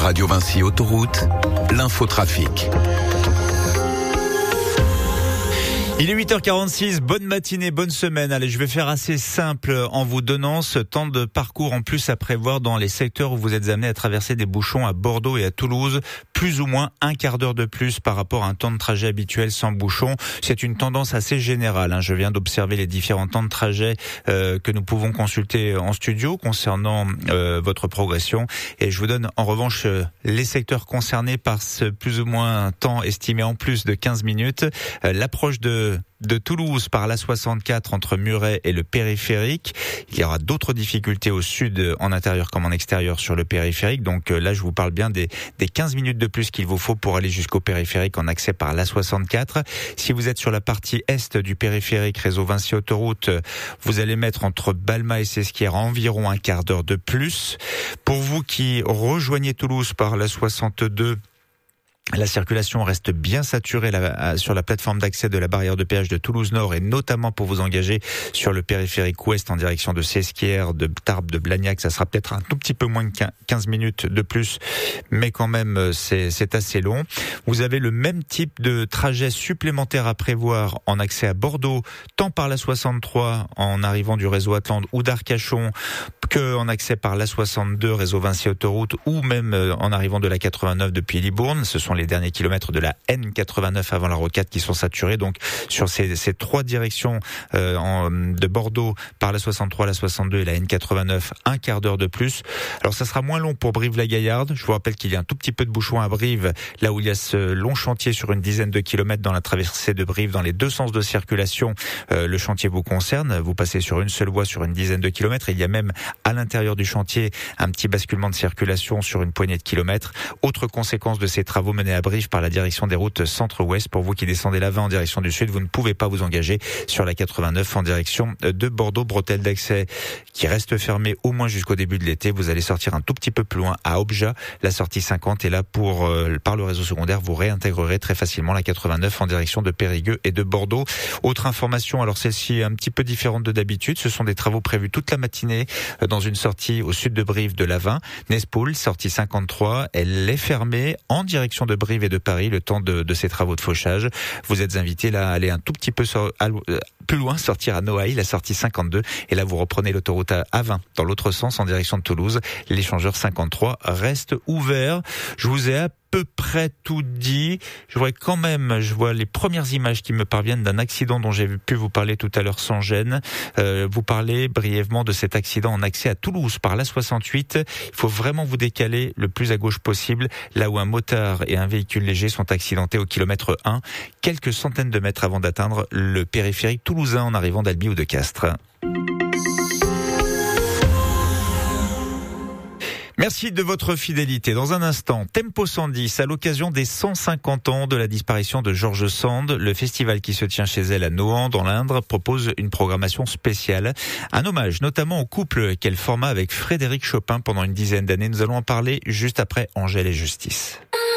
Radio Vinci Autoroute, l'infotrafic. Il est 8h46, bonne matinée, bonne semaine. Allez, je vais faire assez simple en vous donnant ce temps de parcours en plus à prévoir dans les secteurs où vous êtes amenés à traverser des bouchons à Bordeaux et à Toulouse. Plus ou moins un quart d'heure de plus par rapport à un temps de trajet habituel sans bouchon. C'est une tendance assez générale. Je viens d'observer les différents temps de trajet que nous pouvons consulter en studio concernant votre progression. Et je vous donne en revanche les secteurs concernés par ce plus ou moins temps estimé en plus de 15 minutes. L'approche de Toulouse par l'A64 entre Muret et le périphérique. Il y aura d'autres difficultés au sud, en intérieur comme en extérieur sur le périphérique. Donc là, je vous parle bien des 15 minutes de plus qu'il vous faut pour aller jusqu'au périphérique en accès par l'A64. Si vous êtes sur la partie est du périphérique, réseau Vinci Autoroute, vous allez mettre entre Balma et Sesquières environ un quart d'heure de plus. Pour vous qui rejoignez Toulouse par l'A62, la circulation reste bien saturée sur la plateforme d'accès de la barrière de péage de Toulouse-Nord et notamment pour vous engager sur le périphérique ouest en direction de Sesquières, de Tarbes, de Blagnac. Ça sera peut-être un tout petit peu moins de 15 minutes de plus, mais quand même c'est assez long. Vous avez le même type de trajet supplémentaire à prévoir en accès à Bordeaux, tant par la 63 en arrivant du réseau Atlante ou d'Arcachon, que en accès par la 62 réseau Vinci Autoroute ou même en arrivant de la 89 depuis Libourne. Ce sont les derniers kilomètres de la N89 avant la rocade qui sont saturés. Donc sur ces trois directions de Bordeaux par la 63, la 62 et la N89, un quart d'heure de plus. Alors ça sera moins long pour Brive-la-Gaillarde. Je vous rappelle qu'il y a un tout petit peu de bouchon à Brive, là où il y a ce long chantier sur une dizaine de kilomètres dans la traversée de Brive, dans les deux sens de circulation. Le chantier vous concerne. Vous passez sur une seule voie sur une dizaine de kilomètres. Il y a même à l'intérieur du chantier un petit basculement de circulation sur une poignée de kilomètres. Autre conséquence de ces travaux menés à Brive par la direction des routes centre-ouest. Pour vous qui descendez la 20 en direction du sud, vous ne pouvez pas vous engager sur la 89 en direction de Bordeaux. Bretelle d'accès qui reste fermée au moins jusqu'au début de l'été. Vous allez sortir un tout petit peu plus loin à Obja. La sortie 50 est là pour, par le réseau secondaire, vous réintégrerez très facilement la 89 en direction de Périgueux et de Bordeaux. Autre information, alors celle-ci est un petit peu différente de d'habitude. Ce sont des travaux prévus toute la matinée dans une sortie au sud de Brive de la 20. Nespoul, sortie 53, elle est fermée en direction de Brive et de Paris le temps de ces travaux de fauchage. Vous êtes invités là à aller un tout petit peu plus loin, sortir à Noailles, la sortie 52, et là vous reprenez l'autoroute A20 dans l'autre sens en direction de Toulouse. L'échangeur 53 reste ouvert. Je vous ai à peu près tout dit. Je vois les premières images qui me parviennent d'un accident dont j'ai pu vous parler tout à l'heure sans gêne. Vous parlez brièvement de cet accident en accès à Toulouse par l'A68. Il faut vraiment vous décaler le plus à gauche possible, là où un motard et un véhicule léger sont accidentés au kilomètre 1, quelques centaines de mètres avant d'atteindre le périphérique toulousain en arrivant d'Albi ou de Castres. Merci de votre fidélité. Dans un instant, Tempo 110, à l'occasion des 150 ans de la disparition de George Sand, le festival qui se tient chez elle à Nohant, dans l'Indre, propose une programmation spéciale. Un hommage notamment au couple qu'elle forma avec Frédéric Chopin pendant une dizaine d'années. Nous allons en parler juste après Angèle et Justice.